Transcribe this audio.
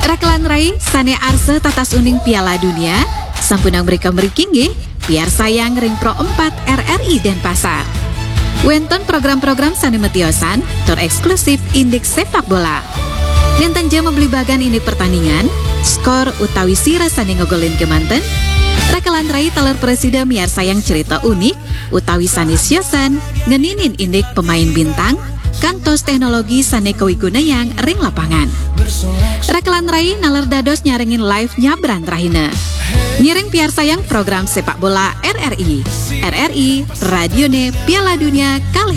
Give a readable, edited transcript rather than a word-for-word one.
Rakelan Rai sane arse tatas uning Piala Dunia sampunang mereka merikinggi biar sayang ring Pro 4 RRI Denpasar. Wonten program-program sane metiosan tur eksklusif indeks sepak bola. Dinten jam membeli bagan indik pertandingan, skor utawi sira sane ngogolin kemanten. Rakelan Rai taler presiden miar sayang cerita unik utawi sanis yosan ngeninin indik pemain bintang kantos teknologi sane kewiguna yang ring lapangan. Rakelan Rai naler dados nyaringin live nyabran rahina. Nyiring piar sayang program sepak bola RRI. RRI, Radione Piala Dunia kali